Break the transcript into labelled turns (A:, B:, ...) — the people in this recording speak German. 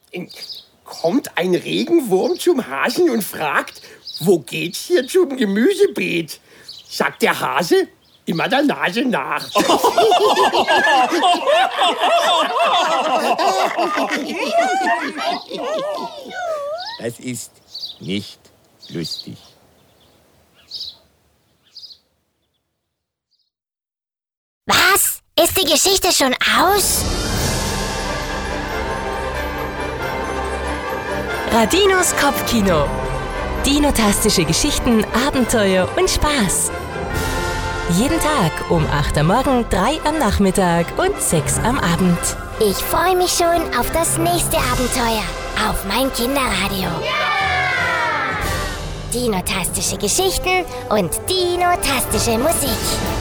A: Kommt ein Regenwurm zum Hasen und fragt, wo geht's hier zum Gemüsebeet? Sagt der Hase, immer der Nase nach.
B: Das ist nicht lustig.
C: Was? Ist die Geschichte schon aus?
D: Radinos Kopfkino. Dinotastische Geschichten, Abenteuer und Spaß. Jeden Tag um 8 am Morgen, 3 am Nachmittag und 6 am Abend.
C: Ich freue mich schon auf das nächste Abenteuer. Auf mein Kinderradio. Ja! Dinotastische Geschichten und dinotastische Musik.